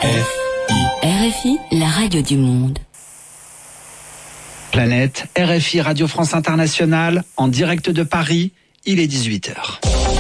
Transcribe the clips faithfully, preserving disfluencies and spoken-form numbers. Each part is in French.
R F I, la radio du monde. Planète, R F I Radio France Internationale, en direct de Paris, il est dix-huit heures.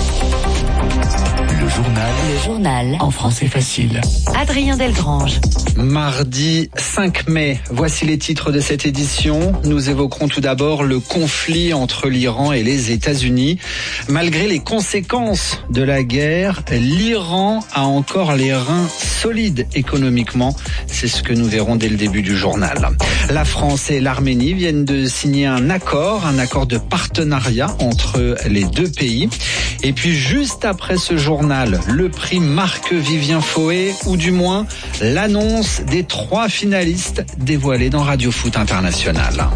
Le journal. Le journal. En français facile. Adrien Delgrange. Mardi cinq mai, voici les titres de cette édition. Nous évoquerons tout d'abord le conflit entre l'Iran et les États-Unis. Malgré les conséquences de la guerre, l'Iran a encore les reins solides économiquement. C'est ce que nous verrons dès le début du journal. La France et l'Arménie viennent de signer un accord, un accord de partenariat entre les deux pays. Et puis juste après ce journal, le prix Marc-Vivien Fauet, ou du moins l'annonce des trois finalistes dévoilés dans Radio Foot International.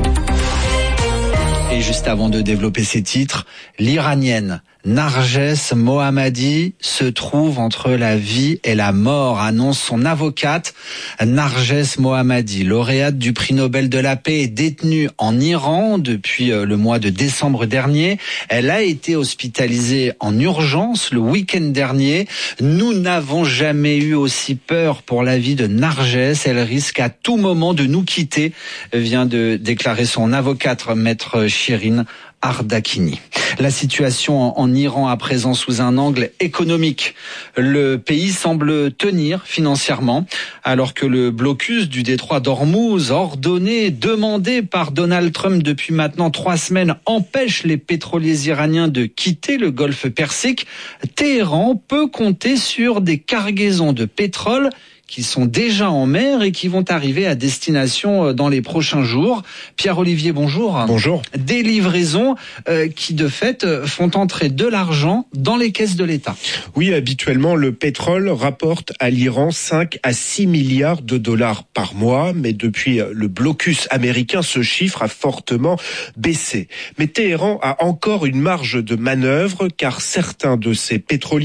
Et juste avant de développer ces titres, l'Iranienne Narges Mohammadi se trouve entre la vie et la mort, annonce son avocate. Narges Mohammadi, lauréate du prix Nobel de la paix, est détenue en Iran depuis le mois de décembre dernier. Elle a été hospitalisée en urgence le week-end dernier. Nous n'avons jamais eu aussi peur pour la vie de Narges. Elle risque à tout moment de nous quitter, vient de déclarer son avocate, maître Shirin Ardakini. La situation en Iran à présent sous un angle économique. Le pays semble tenir financièrement alors que le blocus du détroit d'Ormuz, ordonné, demandé par Donald Trump depuis maintenant trois semaines, empêche les pétroliers iraniens de quitter le golfe Persique. Téhéran peut compter sur des cargaisons de pétrole qui sont déjà en mer et qui vont arriver à destination dans les prochains jours. Pierre-Olivier, bonjour. Bonjour. Des livraisons euh, qui, de fait, font entrer de l'argent dans les caisses de l'État. Oui, habituellement, le pétrole rapporte à l'Iran cinq à six milliards de dollars par mois, mais depuis le blocus américain, ce chiffre a fortement baissé. Mais Téhéran a encore une marge de manœuvre, car certains de ces pétroliers